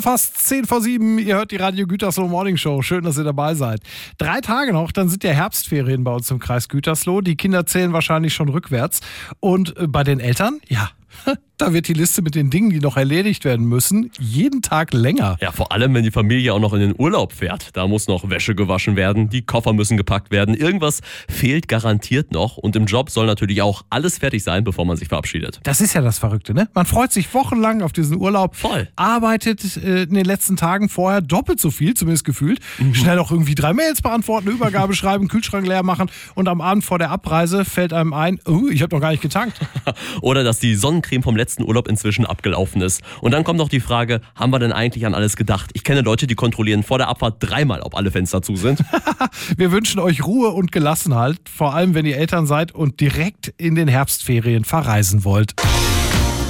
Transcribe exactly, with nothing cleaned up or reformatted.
Fast zehn vor sieben, ihr hört die Radio Gütersloh Morning Show. Schön, dass ihr dabei seid. Drei Tage noch, dann sind ja Herbstferien bei uns im Kreis Gütersloh. Die Kinder zählen wahrscheinlich schon rückwärts. Und bei den Eltern, ja, da wird die Liste mit den Dingen, die noch erledigt werden müssen, jeden Tag länger. Ja, vor allem, wenn die Familie auch noch in den Urlaub fährt. Da muss noch Wäsche gewaschen werden, die Koffer müssen gepackt werden. Irgendwas fehlt garantiert noch. Und im Job soll natürlich auch alles fertig sein, bevor man sich verabschiedet. Das ist ja das Verrückte, ne? Man freut sich wochenlang auf diesen Urlaub. Voll. Arbeitet äh, in den letzten Tagen vorher doppelt so viel, zumindest gefühlt. Mhm. Schnell auch irgendwie drei Mails beantworten, eine Übergabe schreiben, Kühlschrank leer machen. Und am Abend vor der Abreise fällt einem ein, oh, ich habe noch gar nicht getankt. Oder dass die Sonnencreme vom letzten Urlaub inzwischen abgelaufen ist. Und dann kommt noch die Frage, haben wir denn eigentlich an alles gedacht? Ich kenne Leute, die kontrollieren vor der Abfahrt dreimal, ob alle Fenster zu sind. Wir wünschen euch Ruhe und Gelassenheit, vor allem wenn ihr Eltern seid und direkt in den Herbstferien verreisen wollt.